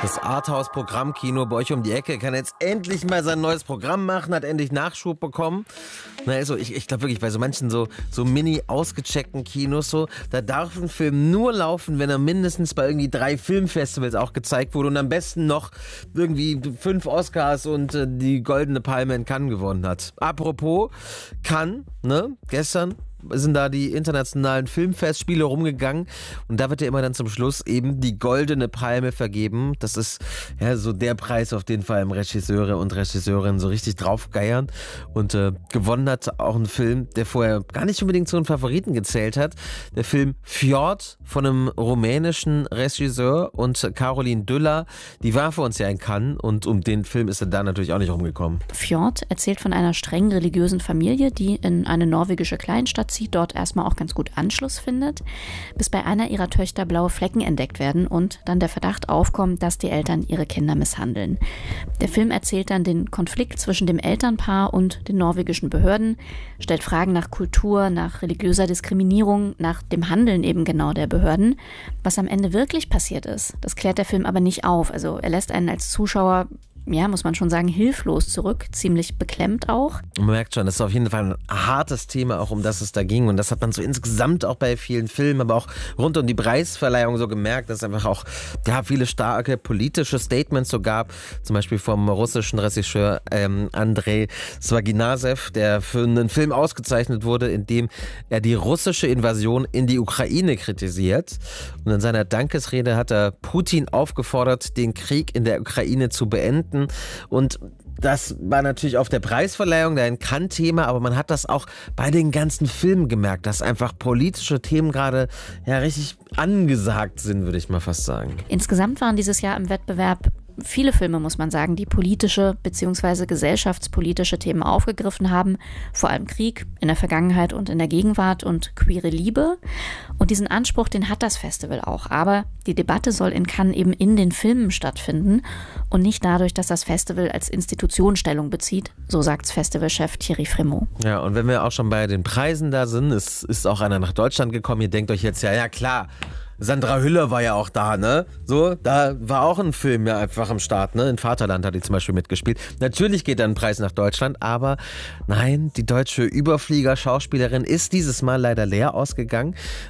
Das Arthouse-Programmkino bei euch um die Ecke kann jetzt endlich mal sein neues Programm machen, hat endlich Nachschub bekommen. Na, also ich glaube wirklich, bei so manchen so mini ausgecheckten Kinos, da darf ein Film nur laufen, wenn er mindestens bei irgendwie 3 Filmfestivals auch gezeigt wurde und am besten noch irgendwie 5 Oscars und die Goldene Palme in Cannes gewonnen hat. Apropos Cannes, ne? Gestern sind da die internationalen Filmfestspiele rumgegangen und da wird ja immer dann zum Schluss eben die Goldene Palme vergeben. Das ist ja so der Preis, auf den vor allem Regisseure und Regisseurinnen so richtig draufgeiern. Und gewonnen hat auch ein Film, der vorher gar nicht unbedingt zu den Favoriten gezählt hat. Der Film Fjord von einem rumänischen Regisseur und Caroline Düller, die war für uns ja in Cannes und um den Film ist er da natürlich auch nicht rumgekommen. Fjord erzählt von einer streng religiösen Familie, die in eine norwegische Kleinstadt zieht, dort erstmal auch ganz gut Anschluss findet, bis bei einer ihrer Töchter blaue Flecken entdeckt werden und dann der Verdacht aufkommt, dass die Eltern ihre Kinder misshandeln. Der Film erzählt dann den Konflikt zwischen dem Elternpaar und den norwegischen Behörden, stellt Fragen nach Kultur, nach religiöser Diskriminierung, nach dem Handeln eben genau der Behörden. Was am Ende wirklich passiert ist, das klärt der Film aber nicht auf. Also er lässt einen als Zuschauer, ja, muss man schon sagen, hilflos zurück, ziemlich beklemmt auch. Man merkt schon, das ist auf jeden Fall ein hartes Thema, auch um das es da ging. Und das hat man so insgesamt auch bei vielen Filmen, aber auch rund um die Preisverleihung so gemerkt, dass es einfach auch viele starke politische Statements so gab. Zum Beispiel vom russischen Regisseur Andrei Zvaginasev, der für einen Film ausgezeichnet wurde, in dem er die russische Invasion in die Ukraine kritisiert. Und in seiner Dankesrede hat er Putin aufgefordert, den Krieg in der Ukraine zu beenden. Und das war natürlich auf der Preisverleihung ein Cannes-Thema, aber man hat das auch bei den ganzen Filmen gemerkt, dass einfach politische Themen gerade richtig angesagt sind, würde ich mal fast sagen. Insgesamt waren dieses Jahr im Wettbewerb viele Filme, muss man sagen, die politische bzw. gesellschaftspolitische Themen aufgegriffen haben. Vor allem Krieg in der Vergangenheit und in der Gegenwart und queere Liebe. Und diesen Anspruch, den hat das Festival auch. Aber die Debatte soll in Cannes eben in den Filmen stattfinden und nicht dadurch, dass das Festival als Institution Stellung bezieht. So sagt's Festivalchef Thierry Frémaux. Ja, und wenn wir auch schon bei den Preisen da sind, es ist auch einer nach Deutschland gekommen. Ihr denkt euch jetzt ja klar, Sandra Hüller war ja auch da, ne? So, da war auch ein Film ja einfach am Start, ne? In Vaterland hat die zum Beispiel mitgespielt. Natürlich geht da ein Preis nach Deutschland, aber nein, die deutsche Überflieger-Schauspielerin ist dieses Mal leider leer ausgegangen.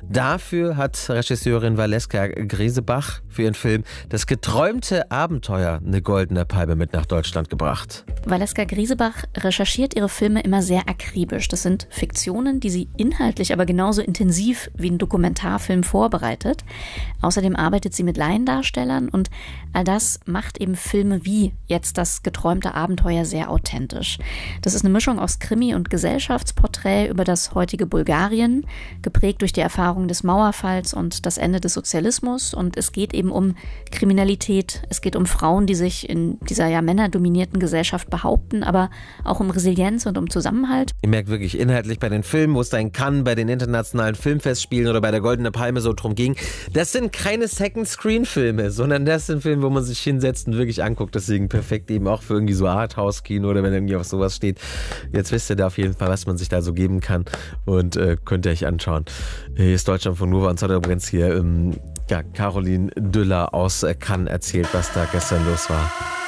Dafür hat Regisseurin Valeska Grisebach für ihren Film Das geträumte Abenteuer eine Goldene Palme mit nach Deutschland gebracht. Valeska Grisebach recherchiert ihre Filme immer sehr akribisch. Das sind Fiktionen, die sie inhaltlich aber genauso intensiv wie ein Dokumentarfilm vorbereitet. Außerdem arbeitet sie mit Laiendarstellern und all das macht eben Filme wie jetzt Das geträumte Abenteuer sehr authentisch. Das ist eine Mischung aus Krimi und Gesellschaftsporträt über das heutige Bulgarien, geprägt durch die Erfahrungen des Mauerfalls und das Ende des Sozialismus. Und es geht eben um Kriminalität, es geht um Frauen, die sich in dieser männerdominierten Gesellschaft behaupten, aber auch um Resilienz und um Zusammenhalt. Ihr merkt wirklich inhaltlich bei den Filmen, wo es da in Cannes, bei den internationalen Filmfestspielen oder bei der Goldene Palme so drum ging, das sind keine Second-Screen-Filme, sondern das sind Filme, wo man sich hinsetzt und wirklich anguckt. Deswegen perfekt eben auch für irgendwie so Arthouse-Kino oder wenn irgendwie auf sowas steht. Jetzt wisst ihr da auf jeden Fall, was man sich da so geben kann und könnt ihr euch anschauen. Hier ist Deutschland von Nova und hat übrigens hier Caroline Düller aus Cannes erzählt, was da gestern los war.